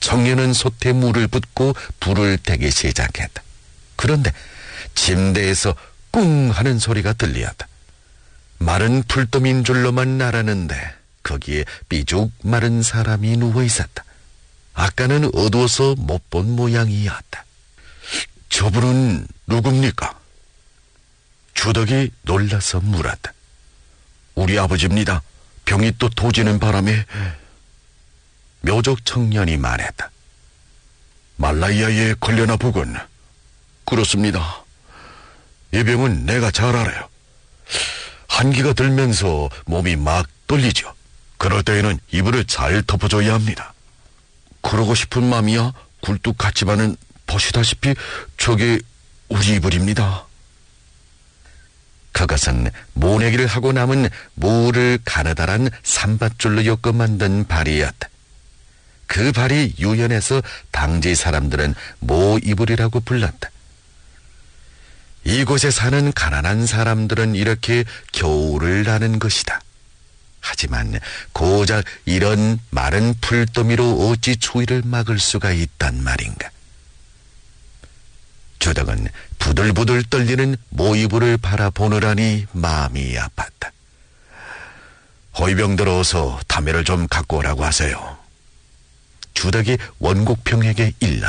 청년은 솥에 물을 붓고 불을 떼기 시작했다. 그런데 침대에서 꿍 하는 소리가 들리었다. 마른 풀더미인 줄로만 알았는데 거기에 삐죽 마른 사람이 누워있었다. 아까는 어두워서 못 본 모양이었다. 저분은 누굽니까? 주덕이 놀라서 물었다. 우리 아버지입니다. 병이 또 도지는 바람에. 묘족 청년이 말했다. 말라이아에 걸려나 보군. 그렇습니다. 이 병은 내가 잘 알아요. 한기가 들면서 몸이 막 떨리죠. 그럴 때에는 이불을 잘 덮어줘야 합니다. 그러고 싶은 마음이야 굴뚝같지만은 보시다시피 저게 우리 이불입니다. 그것은 모내기를 하고 남은 무를 가느다란 산밧줄로 엮어 만든 발이었다. 그 발이 유연해서 당지 사람들은 모이불이라고 불렀다. 이곳에 사는 가난한 사람들은 이렇게 겨울을 나는 것이다. 하지만 고작 이런 마른 풀더미로 어찌 추위를 막을 수가 있단 말인가. 주덕은 부들부들 떨리는 모이불을 바라보느라니 마음이 아팠다. 호위병 들어오서 담배를 좀 갖고 오라고 하세요. 주덕이 원곡병에게 일렀다.